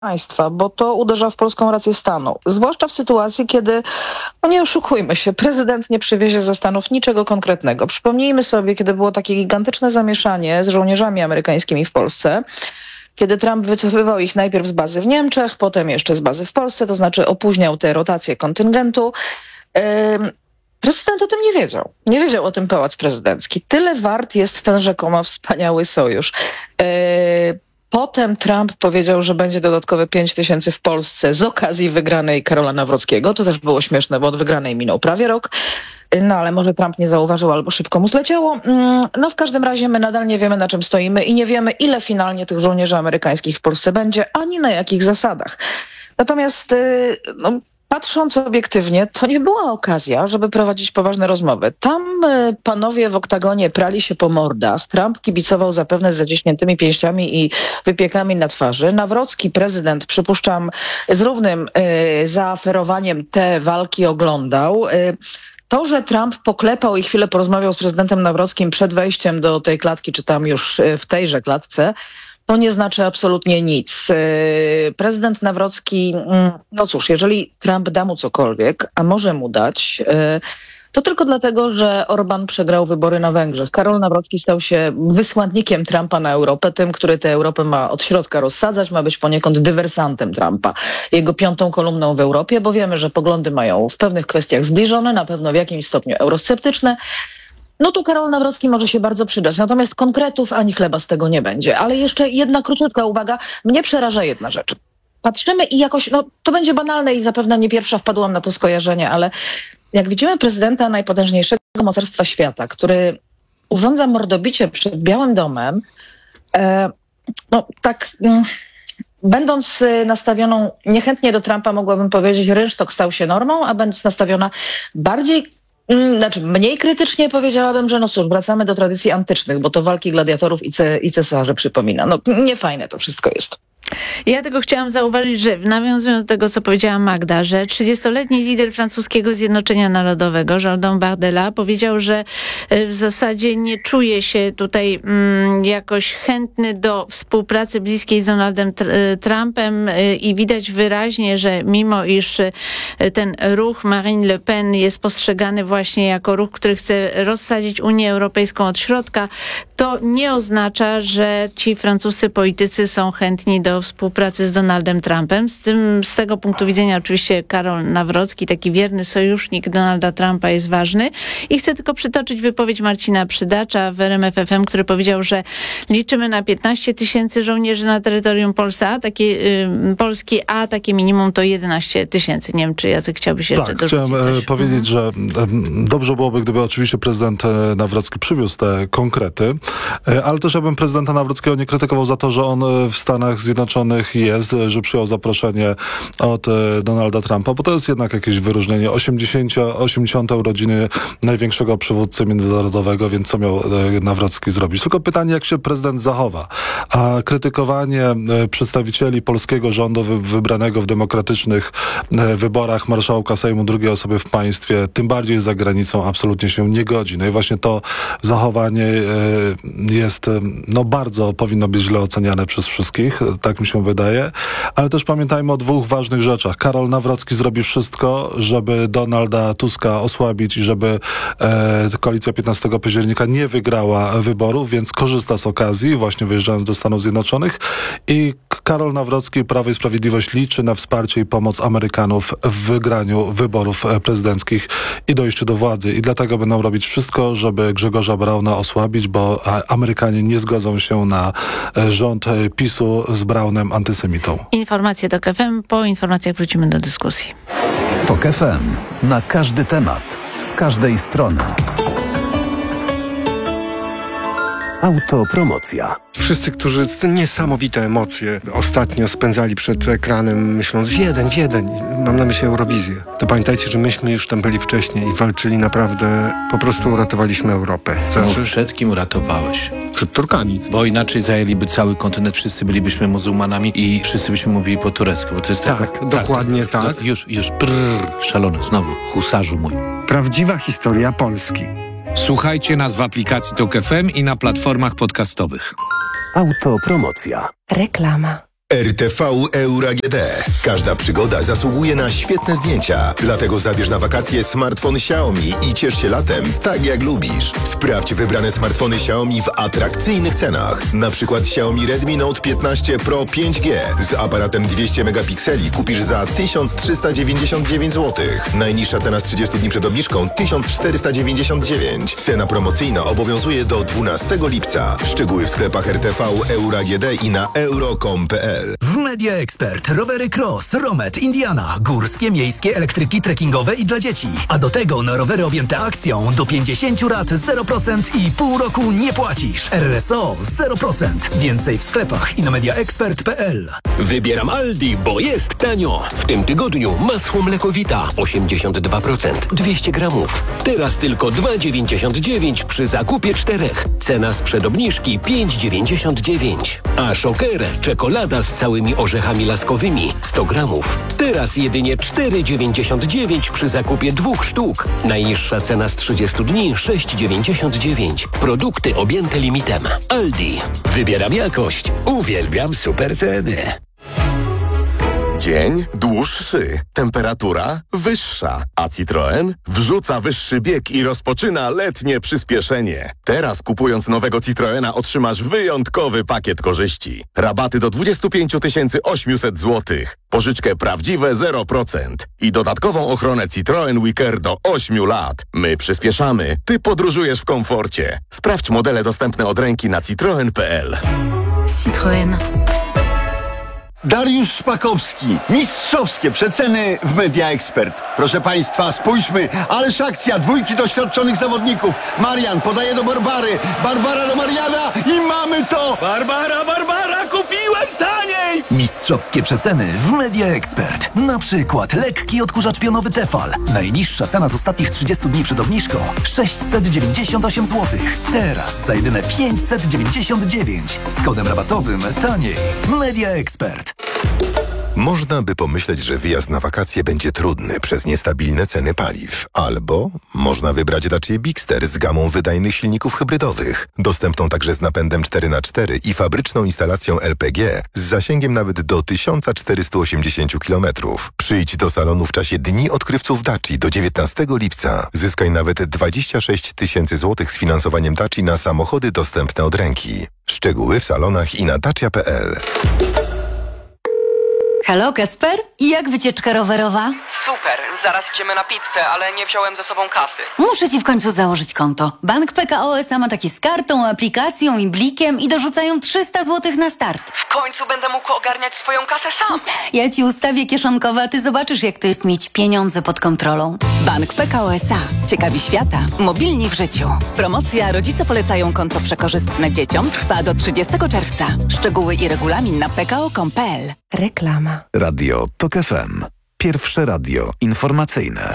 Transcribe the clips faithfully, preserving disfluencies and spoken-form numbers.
państwa, bo to uderza w polską rację stanu. Zwłaszcza w sytuacji, kiedy, no nie oszukujmy się, prezydent nie przywiezie ze Stanów niczego konkretnego. Przypomnijmy sobie, kiedy było takie gigantyczne zamieszanie z żołnierzami amerykańskimi w Polsce, kiedy Trump wycofywał ich najpierw z bazy w Niemczech, potem jeszcze z bazy w Polsce, to znaczy opóźniał tę rotację kontyngentu. Yy, prezydent o tym nie wiedział. Nie wiedział o tym Pałac Prezydencki. Tyle wart jest ten rzekomo wspaniały sojusz. Yy, Potem Trump powiedział, że będzie dodatkowe pięć tysięcy w Polsce z okazji wygranej Karola Nawrockiego. To też było śmieszne, bo od wygranej minął prawie rok. No ale może Trump nie zauważył albo szybko mu zleciało. No w każdym razie my nadal nie wiemy, na czym stoimy i nie wiemy, ile finalnie tych żołnierzy amerykańskich w Polsce będzie, ani na jakich zasadach. Natomiast no, patrząc obiektywnie, to nie była okazja, żeby prowadzić poważne rozmowy. Tam y, panowie w oktagonie prali się po mordach. Trump kibicował zapewne z zaciśniętymi pięściami i wypiekami na twarzy. Nawrocki, prezydent, przypuszczam, z równym y, zaaferowaniem te walki oglądał. Y, To, że Trump poklepał i chwilę porozmawiał z prezydentem Nawrockim przed wejściem do tej klatki, czy tam już w tejże klatce, to nie znaczy absolutnie nic. Prezydent Nawrocki, no cóż, jeżeli Trump da mu cokolwiek, a może mu dać, to tylko dlatego, że Orbán przegrał wybory na Węgrzech. Karol Nawrocki stał się wysłannikiem Trumpa na Europę, tym, który tę Europę ma od środka rozsadzać, ma być poniekąd dywersantem Trumpa. Jego piątą kolumną w Europie, bo wiemy, że poglądy mają w pewnych kwestiach zbliżone, na pewno w jakimś stopniu eurosceptyczne. No tu Karol Nawrocki może się bardzo przydać. Natomiast konkretów ani chleba z tego nie będzie. Ale jeszcze jedna króciutka uwaga. Mnie przeraża jedna rzecz. Patrzymy i jakoś, no to będzie banalne i zapewne nie pierwsza wpadłam na to skojarzenie, ale jak widzimy prezydenta najpotężniejszego mocarstwa świata, który urządza mordobicie przed Białym Domem, e, no tak... Mm, Będąc nastawioną niechętnie do Trumpa, mogłabym powiedzieć, rynsztok stał się normą, a będąc nastawiona bardziej, znaczy mniej krytycznie, powiedziałabym, że no cóż, wracamy do tradycji antycznych, bo to walki gladiatorów i, ce, i cesarzy przypomina. No niefajne to wszystko jest. Ja tylko chciałam zauważyć, że nawiązując do tego, co powiedziała Magda, że trzydziestoletni lider francuskiego Zjednoczenia Narodowego, Jourdan Bardella, powiedział, że w zasadzie nie czuje się tutaj mm, jakoś chętny do współpracy bliskiej z Donaldem Trumpem i widać wyraźnie, że mimo iż ten ruch Marine Le Pen jest postrzegany właśnie jako ruch, który chce rozsadzić Unię Europejską od środka, to nie oznacza, że ci francuscy politycy są chętni do współpracy z Donaldem Trumpem. Z tym, z tego punktu widzenia oczywiście Karol Nawrocki, taki wierny sojusznik Donalda Trumpa, jest ważny. I chcę tylko przytoczyć wypowiedź Marcina Przydacza w R M F F M, który powiedział, że liczymy na piętnaście tysięcy żołnierzy na terytorium Polsa, takie, y, Polski, a takie minimum to jedenaście tysięcy. Nie wiem, czy Jacek chciałbyś jeszcze tak, dorzucić chciałem coś? powiedzieć, mhm. że dobrze byłoby, gdyby oczywiście prezydent Nawrocki przywiózł te konkrety, ale też ja bym prezydenta Nawrockiego nie krytykował za to, że on w Stanach Zjednoczonych jest, że przyjął zaproszenie od Donalda Trumpa, bo to jest jednak jakieś wyróżnienie. osiemdziesiąte urodziny największego przywódcy międzynarodowego, więc co miał Nawrocki zrobić? Tylko pytanie, jak się prezydent zachowa. A krytykowanie przedstawicieli polskiego rządu wybranego w demokratycznych wyborach marszałka Sejmu drugiej osoby w państwie, tym bardziej za granicą, absolutnie się nie godzi. No i właśnie to zachowanie jest, no bardzo powinno być źle oceniane przez wszystkich, tak mi się wydaje, ale też pamiętajmy o dwóch ważnych rzeczach. Karol Nawrocki zrobi wszystko, żeby Donalda Tuska osłabić i żeby e, koalicja piętnastego października nie wygrała wyborów, więc korzysta z okazji, właśnie wyjeżdżając do Stanów Zjednoczonych, i Karol Nawrocki, Prawo i Sprawiedliwość, liczy na wsparcie i pomoc Amerykanów w wygraniu wyborów prezydenckich i dojściu do władzy. I dlatego będą robić wszystko, żeby Grzegorza Brauna osłabić, bo Amerykanie nie zgodzą się na rząd PiSu z Braunem antysemitą. Informacje TOK F M. Po informacjach wrócimy do dyskusji. TOK F M. Na każdy temat. Z każdej strony. Autopromocja. Wszyscy, którzy te niesamowite emocje ostatnio spędzali przed ekranem, myśląc Wiedeń, Wiedeń, mam na myśli Eurowizję, to pamiętajcie, że myśmy już tam byli wcześniej i walczyli naprawdę, po prostu uratowaliśmy Europę. Znaczy, przed kim uratowałeś? Przed Turkami. Bo inaczej zajęliby cały kontynent, wszyscy bylibyśmy muzułmanami i wszyscy byśmy mówili po turecku, bo to jest tak, taka... dokładnie tak. tak. tak. Już, już, brrr, szalony, znowu, husarzu mój. Prawdziwa historia Polski. Słuchajcie nas w aplikacji TOK F M i na platformach podcastowych. Autopromocja. Reklama. R T V Euro A G D. Każda przygoda zasługuje na świetne zdjęcia. Dlatego zabierz na wakacje smartfon Xiaomi i ciesz się latem tak jak lubisz. Sprawdź wybrane smartfony Xiaomi w atrakcyjnych cenach. Na przykład Xiaomi Redmi Note piętnaście Pro pięć G z aparatem dwieście megapikseli kupisz za tysiąc trzysta dziewięćdziesiąt dziewięć złotych. Najniższa cena z trzydziestu dni przed obniżką tysiąc czterysta dziewięćdziesiąt dziewięć. Cena promocyjna obowiązuje do dwunastego lipca. Szczegóły w sklepach R T V Euro A G D i na euro kropka com kropka p l. W Media Expert rowery Cross, Romet, Indiana, górskie, miejskie, elektryki trekkingowe i dla dzieci. A do tego na rowery objęte akcją do pięćdziesięciu lat zero procent i pół roku nie płacisz. R S O zero procent. Więcej w sklepach i na media expert kropka p l. Wybieram Aldi, bo jest tanio. W tym tygodniu masło mlekowita osiemdziesiąt dwa procent, dwieście gramów. Teraz tylko dwa dziewięćdziesiąt dziewięć przy zakupie czterech. Cena sprzed obniżki pięć dziewięćdziesiąt dziewięć. A Shocker czekolada z całymi orzechami laskowymi sto gramów. Teraz jedynie cztery dziewięćdziesiąt dziewięć przy zakupie dwóch sztuk. Najniższa cena z trzydziestu dni sześć dziewięćdziesiąt dziewięć. Produkty objęte limitem. Aldi. Wybieram jakość. Uwielbiam super ceny. Dzień dłuższy, temperatura wyższa, a Citroen wrzuca wyższy bieg i rozpoczyna letnie przyspieszenie. Teraz kupując nowego Citroena otrzymasz wyjątkowy pakiet korzyści. Rabaty do dwadzieścia pięć tysięcy osiemset złotych, pożyczkę prawdziwe zero procent i dodatkową ochronę Citroen Wicker do ośmiu lat. My przyspieszamy, ty podróżujesz w komforcie. Sprawdź modele dostępne od ręki na citroen kropka p l. Citroen. Dariusz Szpakowski. Mistrzowskie przeceny w Media Expert. Proszę Państwa, spójrzmy. Ależ akcja dwójki doświadczonych zawodników. Marian podaje do Barbary. Barbara do Mariana i mamy to! Barbara, Barbara, kupiłem taniej! Mistrzowskie przeceny w Media Expert. Na przykład lekki odkurzacz pionowy Tefal. Najniższa cena z ostatnich trzydziestu dni przed obniżką sześćset dziewięćdziesiąt osiem złotych. Teraz za jedyne pięćset dziewięćdziesiąt dziewięć. Z kodem rabatowym taniej. Media Expert. Można by pomyśleć, że wyjazd na wakacje będzie trudny przez niestabilne ceny paliw. Albo można wybrać Dacia Bigster z gamą wydajnych silników hybrydowych, dostępną także z napędem cztery na cztery i fabryczną instalacją L P G z zasięgiem nawet do tysiąc czterysta osiemdziesiąt kilometrów. Przyjdź do salonu w czasie Dni Odkrywców Daci do dziewiętnastego lipca. Zyskaj nawet dwadzieścia sześć tysięcy złotych z finansowaniem Daci na samochody dostępne od ręki. Szczegóły w salonach i na dacia kropka p l. Halo, Kacper? Jak wycieczka rowerowa? Super, zaraz idziemy na pizzę, ale nie wziąłem ze sobą kasy. Muszę ci w końcu założyć konto. Bank P K O S A ma takie z kartą, aplikacją i blikiem i dorzucają trzysta złotych na start. W końcu będę mógł ogarniać swoją kasę sam. Ja ci ustawię kieszonkowe, a ty zobaczysz, jak to jest mieć pieniądze pod kontrolą. Bank P K O S A. Ciekawi świata. Mobilni w życiu. Promocja Rodzice polecają konto przekorzystne dzieciom trwa do trzydziestego czerwca. Szczegóły i regulamin na p k o kropka com kropka p l. Reklama. Radio TOK F M. Pierwsze radio informacyjne.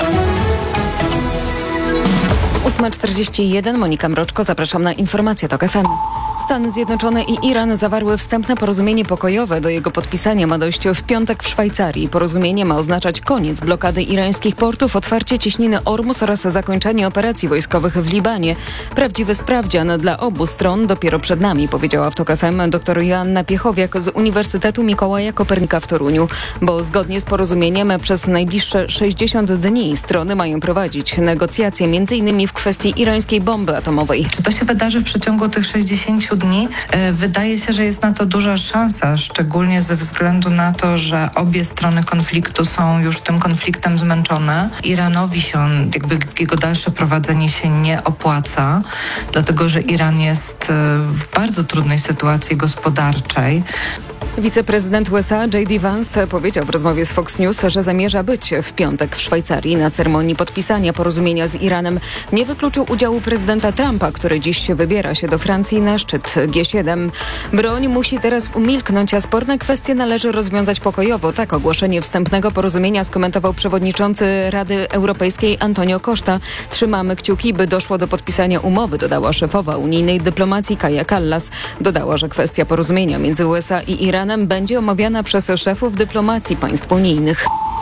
ósma czterdzieści jeden, Monika Mroczko, zapraszam na informacje TOK F M. Stany Zjednoczone i Iran zawarły wstępne porozumienie pokojowe. Do jego podpisania ma dojść w piątek w Szwajcarii. Porozumienie ma oznaczać koniec blokady irańskich portów, otwarcie cieśniny Ormus oraz zakończenie operacji wojskowych w Libanie. Prawdziwy sprawdzian dla obu stron dopiero przed nami, powiedziała w TOK F M dr Joanna Piechowiak z Uniwersytetu Mikołaja Kopernika w Toruniu. Bo zgodnie z porozumieniem przez najbliższe sześćdziesiąt dni strony mają prowadzić negocjacje między innymi w kwestii irańskiej bomby atomowej. Czy to się wydarzy w przeciągu tych sześćdziesięciu dni? Wydaje się, że jest na to duża szansa, szczególnie ze względu na to, że obie strony konfliktu są już tym konfliktem zmęczone. Iranowi się on, jakby jego dalsze prowadzenie się nie opłaca, dlatego że Iran jest w bardzo trudnej sytuacji gospodarczej. Wiceprezydent U S A J D Vance powiedział w rozmowie z Fox News, że zamierza być w piątek w Szwajcarii na ceremonii podpisania porozumienia z Iranem. Nie wykluczył udziału prezydenta Trumpa, który dziś wybiera się do Francji na szczyt G siedem. Broń musi teraz umilknąć, a sporne kwestie należy rozwiązać pokojowo. Tak ogłoszenie wstępnego porozumienia skomentował przewodniczący Rady Europejskiej Antonio Costa. Trzymamy kciuki, by doszło do podpisania umowy, dodała szefowa unijnej dyplomacji Kaja Kallas. Dodała, że kwestia porozumienia między U S A i Iranem będzie omawiana przez szefów dyplomacji państw unijnych.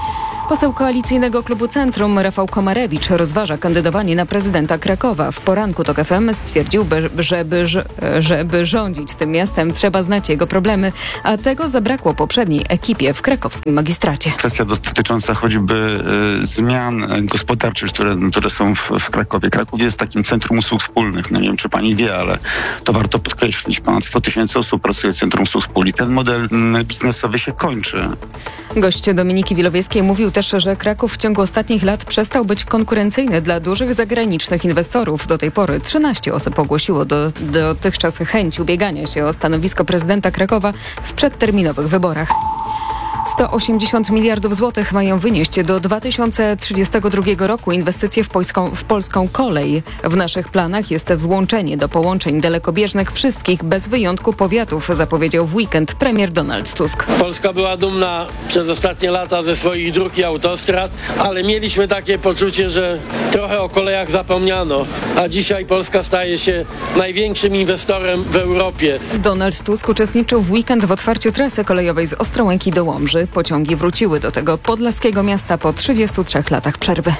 Poseł Koalicyjnego Klubu Centrum Rafał Komarewicz rozważa kandydowanie na prezydenta Krakowa. W poranku TOK F M stwierdził, żeby, żeby rządzić tym miastem, trzeba znać jego problemy, a tego zabrakło poprzedniej ekipie w krakowskim magistracie. Kwestia dotycząca choćby y, zmian gospodarczych, które, które są w, w Krakowie. Kraków jest takim centrum usług wspólnych. No nie wiem, czy pani wie, ale to warto podkreślić. Ponad sto tysięcy osób pracuje w centrum usług wspólnych. Ten model y, biznesowy się kończy. Gość Dominiki Wilowiejskiej mówił też, że Kraków w ciągu ostatnich lat przestał być konkurencyjny dla dużych zagranicznych inwestorów. Do tej pory trzynaście osób ogłosiło do, dotychczas chęć ubiegania się o stanowisko prezydenta Krakowa w przedterminowych wyborach. sto osiemdziesiąt miliardów złotych mają wynieść do dwa tysiące trzydziestego drugiego roku inwestycje w polską, w polską kolej. W naszych planach jest włączenie do połączeń dalekobieżnych wszystkich bez wyjątku powiatów, zapowiedział w weekend premier Donald Tusk. Polska była dumna przez ostatnie lata ze swoich dróg i autostrad, ale mieliśmy takie poczucie, że trochę o kolejach zapomniano, a dzisiaj Polska staje się największym inwestorem w Europie. Donald Tusk uczestniczył w weekend w otwarciu trasy kolejowej z Ostrołęki do Łomży. Pociągi wróciły do tego podlaskiego miasta po trzydziestu trzech latach przerwy.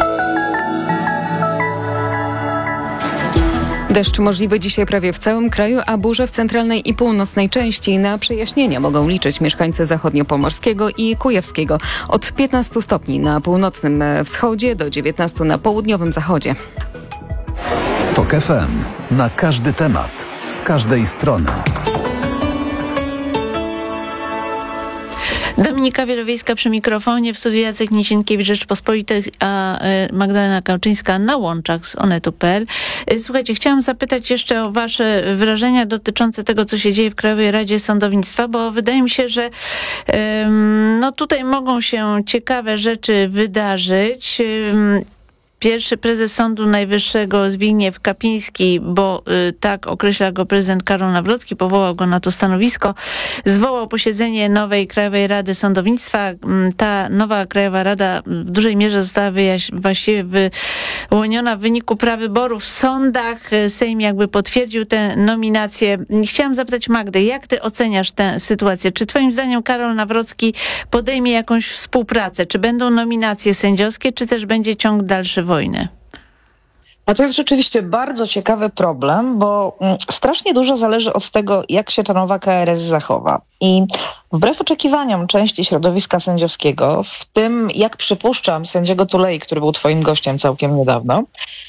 Deszcz możliwy dzisiaj prawie w całym kraju, a burze w centralnej i północnej części. Na przejaśnienia mogą liczyć mieszkańcy zachodniopomorskiego i kujawskiego. Od piętnastu stopni na północnym wschodzie do dziewiętnastu na południowym zachodzie. TOK F M. Na każdy temat. Z każdej strony. Dominika Wielowiejska przy mikrofonie, w studiu Jacek Niesienkiewicz, Rzeczpospolitych, a Magdalena Kałczyńska na łączach z onetu kropka pe el. Słuchajcie, chciałam zapytać jeszcze o wasze wrażenia dotyczące tego, co się dzieje w Krajowej Radzie Sądownictwa, bo wydaje mi się, że um, no tutaj mogą się ciekawe rzeczy wydarzyć. Um, Pierwszy prezes Sądu Najwyższego Zbigniew Kapiński, bo y, tak określa go prezydent Karol Nawrocki, powołał go na to stanowisko, zwołał posiedzenie nowej Krajowej Rady Sądownictwa. Ta nowa Krajowa Rada w dużej mierze została wyjaś- właściwie wyłoniona w wyniku prawyborów w sądach. Sejm jakby potwierdził tę nominację. Chciałam zapytać Magdę, jak ty oceniasz tę sytuację? Czy twoim zdaniem Karol Nawrocki podejmie jakąś współpracę? Czy będą nominacje sędziowskie, czy też będzie ciąg dalszy wojny? A to jest rzeczywiście bardzo ciekawy problem, bo strasznie dużo zależy od tego, jak się ta nowa K R S zachowa. I wbrew oczekiwaniom części środowiska sędziowskiego, w tym, jak przypuszczam, sędziego Tulei, który był twoim gościem całkiem niedawno,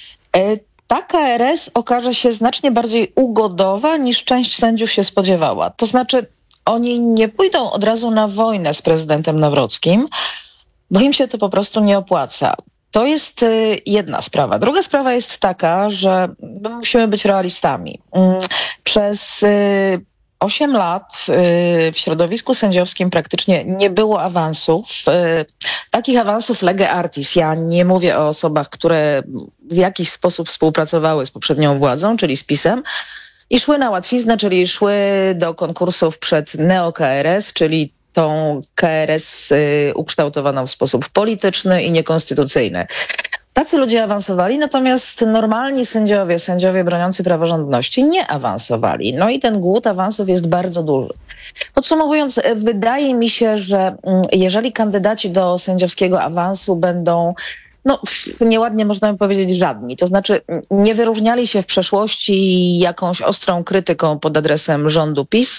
ta K R S okaże się znacznie bardziej ugodowa, niż część sędziów się spodziewała. To znaczy, oni nie pójdą od razu na wojnę z prezydentem Nawrockim, bo im się to po prostu nie opłaca. To jest jedna sprawa. Druga sprawa jest taka, że my musimy być realistami. Przez osiem lat w środowisku sędziowskim praktycznie nie było awansów. Takich awansów lege artis. Ja nie mówię o osobach, które w jakiś sposób współpracowały z poprzednią władzą, czyli z PiS-em, i szły na łatwiznę, czyli szły do konkursów przed neo-K R S, czyli tą K R S y, ukształtowaną w sposób polityczny i niekonstytucyjny. Tacy ludzie awansowali, natomiast normalni sędziowie, sędziowie broniący praworządności nie awansowali. No i ten głód awansów jest bardzo duży. Podsumowując, wydaje mi się, że jeżeli kandydaci do sędziowskiego awansu będą, no nieładnie można by powiedzieć, żadni. To znaczy nie wyróżniali się w przeszłości jakąś ostrą krytyką pod adresem rządu PiS,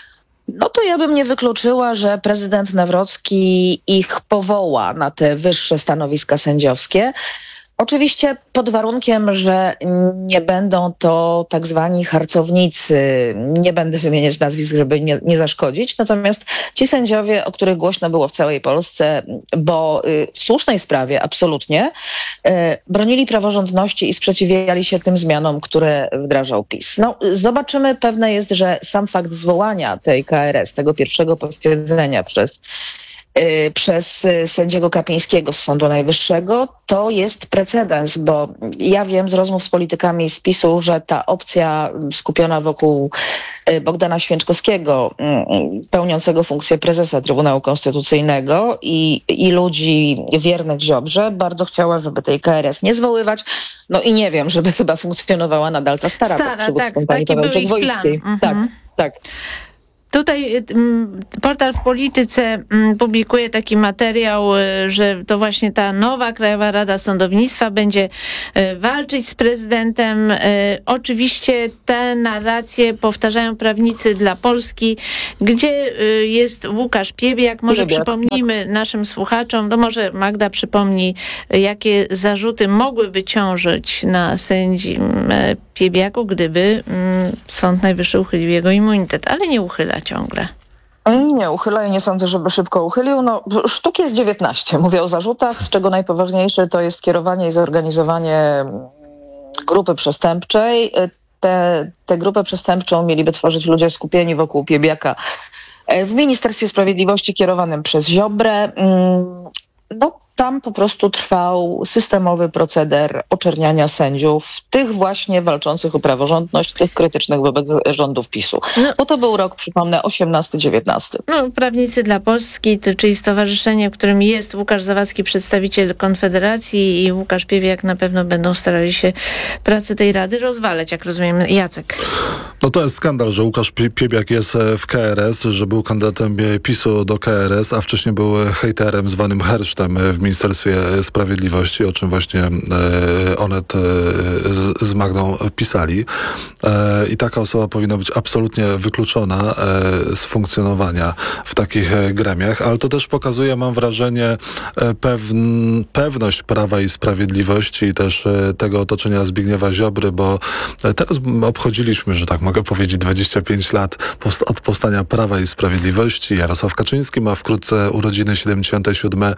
no to ja bym nie wykluczyła, że prezydent Nawrocki ich powoła na te wyższe stanowiska sędziowskie. Oczywiście pod warunkiem, że nie będą to tak zwani harcownicy. Nie będę wymieniać nazwisk, żeby nie, nie zaszkodzić. Natomiast ci sędziowie, o których głośno było w całej Polsce, bo y, w słusznej sprawie absolutnie y, bronili praworządności i sprzeciwiali się tym zmianom, które wdrażał PiS. No, zobaczymy. Pewne jest, że sam fakt zwołania tej K R S, tego pierwszego posiedzenia przez przez sędziego Kapińskiego z Sądu Najwyższego, to jest precedens, bo ja wiem z rozmów z politykami z PiS-u, że ta opcja skupiona wokół Bogdana Święczkowskiego, pełniącego funkcję prezesa Trybunału Konstytucyjnego i, i ludzi wiernych Ziobrze, bardzo chciała, żeby tej K R S nie zwoływać. No i nie wiem, żeby chyba funkcjonowała nadal ta stara, stara pod tak, pani Pawełczyk-Woickiej. Mhm. Tak, tak. Tutaj m, portal w Polityce m, publikuje taki materiał, y, że to właśnie ta nowa Krajowa Rada Sądownictwa będzie y, walczyć z prezydentem. Y, oczywiście te narracje powtarzają prawnicy dla Polski, gdzie y, jest Łukasz Piebiak. Może Piebiak, przypomnijmy naszym słuchaczom, no może Magda przypomni, jakie zarzuty mogłyby ciążyć na sędzim y, Piebiaku, gdyby y, Sąd Najwyższy uchylił jego immunitet, ale nie uchyla ciągle. Nie uchyla i nie sądzę, żeby szybko uchylił. No, sztuk jest dziewiętnaście. Mówię o zarzutach, z czego najpoważniejsze to jest kierowanie i zorganizowanie grupy przestępczej. Tę te, grupę przestępczą mieliby tworzyć ludzie skupieni wokół Piebiaka w Ministerstwie Sprawiedliwości kierowanym przez Ziobrę. No, tam po prostu trwał systemowy proceder oczerniania sędziów, tych właśnie walczących o praworządność, tych krytycznych wobec rządów PiSu. No, bo to był rok, przypomnę, osiemnasty dziewiętnasty. No, Prawnicy dla Polski, czyli stowarzyszenie, w którym jest Łukasz Zawadzki, przedstawiciel Konfederacji, i Łukasz Piebiak na pewno będą starali się pracę tej Rady rozwalać, jak rozumiem. Jacek. No to jest skandal, że Łukasz Piebiak jest w K R S, że był kandydatem PiSu do K R S, a wcześniej był hejterem zwanym hersztem w Ministerstwie Sprawiedliwości, o czym właśnie e, Onet e, z, z Magdą pisali. E, I taka osoba powinna być absolutnie wykluczona e, z funkcjonowania w takich e, gremiach, ale to też pokazuje, mam wrażenie, e, pewn, pewność Prawa i Sprawiedliwości i też e, tego otoczenia Zbigniewa Ziobry, bo e, teraz obchodziliśmy, że tak mogę powiedzieć, dwadzieścia pięć lat post- od powstania Prawa i Sprawiedliwości. Jarosław Kaczyński ma wkrótce urodziny siedemdziesiąte siódme.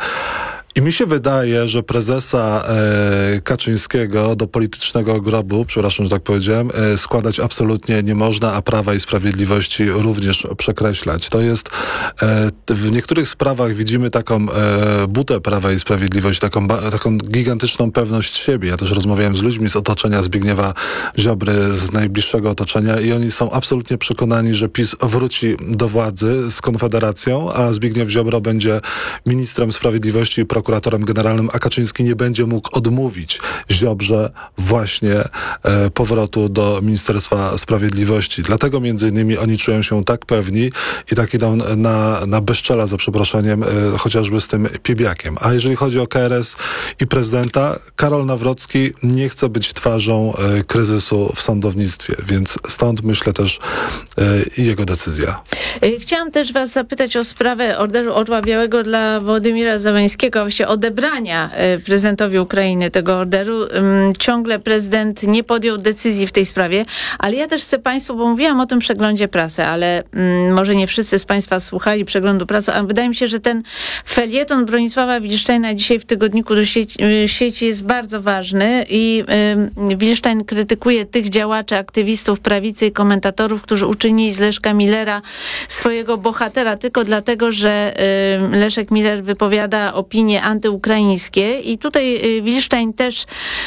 I mi się wydaje, że prezesa e, Kaczyńskiego do politycznego grobu, przepraszam, że tak powiedziałem, e, składać absolutnie nie można, a Prawa i Sprawiedliwości również przekreślać. To jest, e, w niektórych sprawach widzimy taką e, butę Prawa i Sprawiedliwości, taką, ba, taką gigantyczną pewność siebie. Ja też rozmawiałem z ludźmi z otoczenia Zbigniewa Ziobry, z najbliższego otoczenia, i oni są absolutnie przekonani, że PiS wróci do władzy z Konfederacją, a Zbigniew Ziobro będzie ministrem sprawiedliwości i prokuratorem generalnym, a Kaczyński nie będzie mógł odmówić Ziobrze właśnie e, powrotu do Ministerstwa Sprawiedliwości. Dlatego między innymi oni czują się tak pewni i tak idą na, na bezczela, za przeproszeniem, e, chociażby z tym Piebiakiem. A jeżeli chodzi o K R S i prezydenta, Karol Nawrocki nie chce być twarzą e, kryzysu w sądownictwie, więc stąd myślę też e, jego decyzja. Chciałam też was zapytać o sprawę Orderu Orła Białego dla Wołodymira Zełenskiego, a właściwie odebrania prezydentowi Ukrainy tego orderu. Ciągle prezydent nie podjął decyzji w tej sprawie, ale ja też chcę państwu, bo mówiłam o tym przeglądzie prasy, ale mm, może nie wszyscy z państwa słuchali przeglądu prasy, a wydaje mi się, że ten felieton Bronisława Wilsztajna dzisiaj w tygodniku do sieci, sieci jest bardzo ważny i y, Wilsztajn krytykuje tych działaczy, aktywistów prawicy i komentatorów, którzy uczynili z Leszka Millera swojego bohatera tylko dlatego, że y, Leszek Miller wypowiada opinie antyukraińskie, i tutaj Wilsztajn też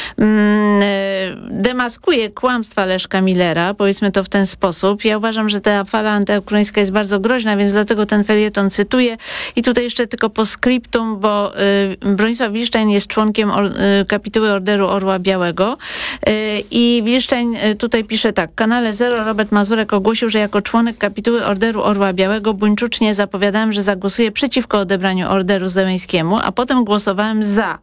mm, demaskuje kłamstwa Leszka Millera, powiedzmy to w ten sposób. Ja uważam, że ta fala antyukraińska jest bardzo groźna, więc dlatego ten felieton cytuję. I tutaj jeszcze tylko postscriptum, bo y, Bronisław Wilsztajn jest członkiem or, y, kapituły Orderu Orła Białego y, i Wilsztajn y, tutaj pisze tak: w kanale Zero Robert Mazurek ogłosił, że jako członek kapituły Orderu Orła Białego buńczucznie zapowiadałem, że zagłosuję przeciwko odebraniu orderu Zełenskiemu, a potem głosowałem za.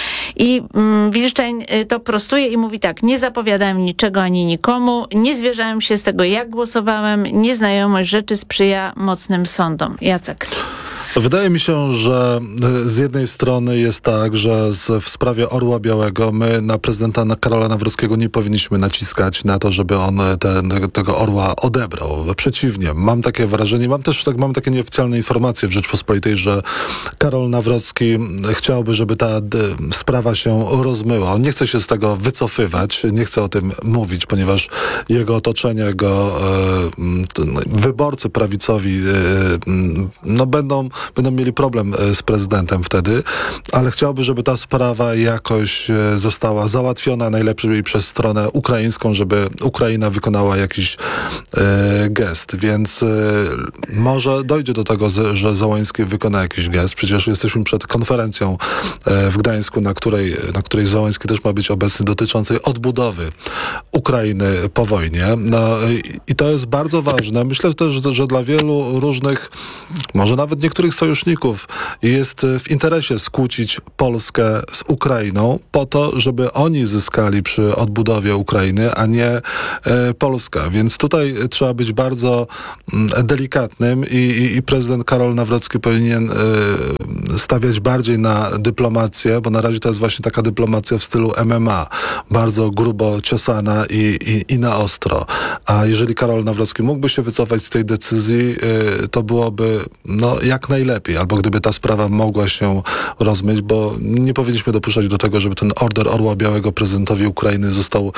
I mm, Wilsztajn y, to prostuje i mówi tak: nie zapowiadałem niczego ani nikomu, nie zwierzałem się z tego, jak głosowałem, nieznajomość rzeczy sprzyja mocnym sądom. Jacek. Wydaje mi się, że z jednej strony jest tak, że z, w sprawie Orła Białego my na prezydenta na Karola Nawrockiego nie powinniśmy naciskać na to, żeby on ten, tego orła odebrał. Przeciwnie, mam takie wrażenie, mam też tak, mam takie nieoficjalne informacje w Rzeczpospolitej, że Karol Nawrocki chciałby, żeby ta d, sprawa się rozmyła. On nie chce się z tego wycofywać, nie chce o tym mówić, ponieważ jego otoczenie, jego e, wyborcy prawicowi e, no, będą będą mieli problem z prezydentem wtedy, ale chciałby, żeby ta sprawa jakoś została załatwiona, najlepiej przez stronę ukraińską, żeby Ukraina wykonała jakiś e, gest, więc e, może dojdzie do tego, że Załański wykona jakiś gest. Przecież jesteśmy przed konferencją e, w Gdańsku, na której, na której Załański też ma być obecny, dotyczącej odbudowy Ukrainy po wojnie. No, i, i to jest bardzo ważne. Myślę też, że, że dla wielu różnych, może nawet niektórych sojuszników jest w interesie skłócić Polskę z Ukrainą po to, żeby oni zyskali przy odbudowie Ukrainy, a nie e, Polska. Więc tutaj trzeba być bardzo m, delikatnym i, i, i prezydent Karol Nawrocki powinien e, stawiać bardziej na dyplomację, bo na razie to jest właśnie taka dyplomacja w stylu M M A. Bardzo grubo ciosana i, i, i na ostro. A jeżeli Karol Nawrocki mógłby się wycofać z tej decyzji, e, to byłoby no, jak najlepiej. Albo gdyby ta sprawa mogła się rozmyć, bo nie powinniśmy dopuszczać do tego, żeby ten order Orła Białego prezydentowi Ukrainy został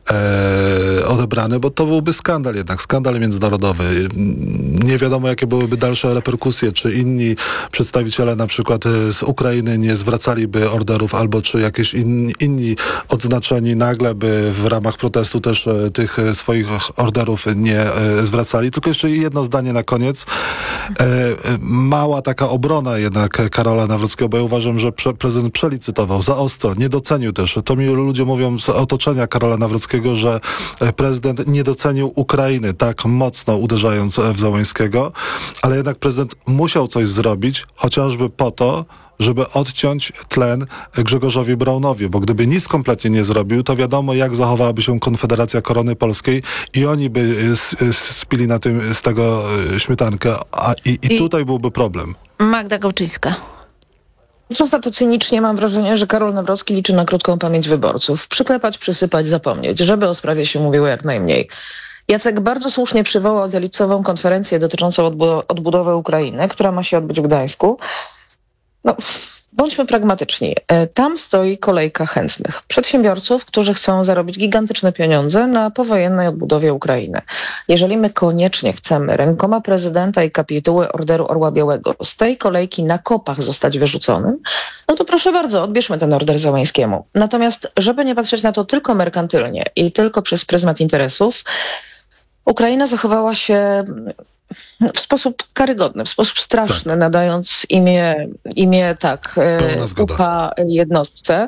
e, odebrany, bo to byłby skandal jednak, skandal międzynarodowy. Nie wiadomo, jakie byłyby dalsze reperkusje, czy inni przedstawiciele na przykład z Ukrainy nie zwracaliby orderów, albo czy jakieś in, inni odznaczeni nagle by w ramach protestu też e, tych swoich orderów nie e, zwracali. Tylko jeszcze jedno zdanie na koniec. E, mała taka obrona jednak Karola Nawrockiego, bo ja uważam, że prze, prezydent przelicytował za ostro, nie docenił też. To mi ludzie mówią z otoczenia Karola Nawrockiego, że prezydent nie docenił Ukrainy tak mocno uderzając w Załańskiego, ale jednak prezydent musiał coś zrobić, chociażby po to, żeby odciąć tlen Grzegorzowi Braunowi, bo gdyby nic kompletnie nie zrobił, to wiadomo, jak zachowałaby się Konfederacja Korony Polskiej i oni by spili na tym z tego śmietankę, a i, i, I tutaj byłby problem. Magda Gałczyńska. Patrząc na to cynicznie, mam wrażenie, że Karol Nawrocki liczy na krótką pamięć wyborców. Przyklepać, przysypać, zapomnieć, żeby o sprawie się mówiło jak najmniej. Jacek bardzo słusznie przywołał tę lipcową konferencję dotyczącą odbu- odbudowy Ukrainy, która ma się odbyć w Gdańsku. No, bądźmy pragmatyczni. Tam stoi kolejka chętnych. Przedsiębiorców, którzy chcą zarobić gigantyczne pieniądze na powojennej odbudowie Ukrainy. Jeżeli my koniecznie chcemy rękoma prezydenta i kapituły orderu Orła Białego z tej kolejki na kopach zostać wyrzuconym, no to proszę bardzo, odbierzmy ten order Załańskiemu. Natomiast, żeby nie patrzeć na to tylko merkantylnie i tylko przez pryzmat interesów, Ukraina zachowała się w sposób karygodny, w sposób straszny, tak. nadając imię, imię tak, upa jednostce.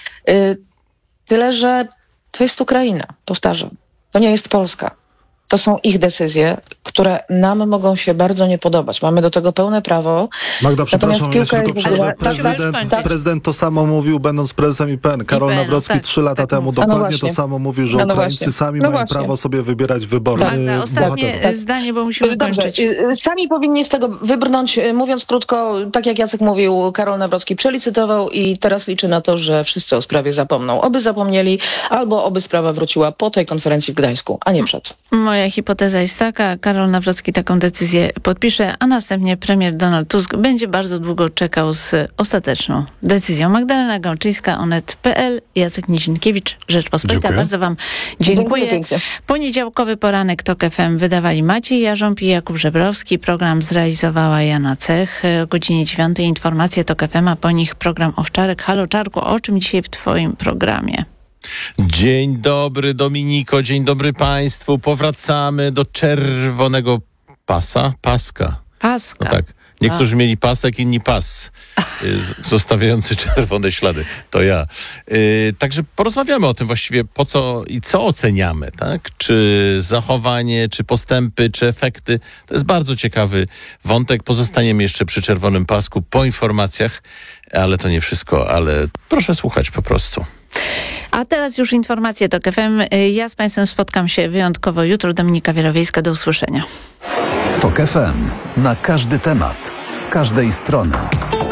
Tyle, że to jest Ukraina, powtarzam. To nie jest Polska. To są ich decyzje, które nam mogą się bardzo nie podobać. Mamy do tego pełne prawo. Magda, przepraszam, ja tylko przerwę. Tak, Prezydent, tak. prezydent to samo mówił, będąc prezesem I P N. Karol I P N, Nawrocki tak, trzy lata tak, temu tak. dokładnie no to samo mówił, że no Ukraińcy no sami no mają właśnie. prawo sobie wybierać wybory. Magda, ostatnie tak. zdanie, bo musimy Dobrze. kończyć. Sami powinni z tego wybrnąć. Mówiąc krótko, tak jak Jacek mówił, Karol Nawrocki przelicytował i teraz liczy na to, że wszyscy o sprawie zapomną. Oby zapomnieli, albo oby sprawa wróciła po tej konferencji w Gdańsku, a nie przed. Moja hipoteza jest taka, Karol Nawrocki taką decyzję podpisze, a następnie premier Donald Tusk będzie bardzo długo czekał z ostateczną decyzją. Magdalena Gałczyńska, Onet kropka pe el, Jacek Nizinkiewicz, Rzeczpospolita. Dziękuję. Bardzo wam dziękuję. dziękuję Poniedziałkowy poranek TOK F M wydawali Maciej Jarząb i Jakub Żebrowski. Program zrealizowała Jana Cech. O godzinie dziewiątej informacje TOK F M, a po nich program Owczarek. Halo Czarku, o czym dzisiaj w twoim programie? Dzień dobry, Dominiko, dzień dobry Państwu. Powracamy do czerwonego pasa, paska. Paska. No tak. Niektórzy a. mieli pasek, inni pas, y, zostawiający czerwone ślady. To ja. Y, także porozmawiamy o tym właściwie, po co i co oceniamy, tak? Czy zachowanie, czy postępy, czy efekty. To jest bardzo ciekawy wątek. Pozostaniemy jeszcze przy czerwonym pasku po informacjach, ale to nie wszystko, ale proszę słuchać po prostu. A teraz już informacje TOK F M. Ja z Państwem spotkam się wyjątkowo jutro. Dominika Wielowiejska, do usłyszenia. TOK F M. Na każdy temat, z każdej strony.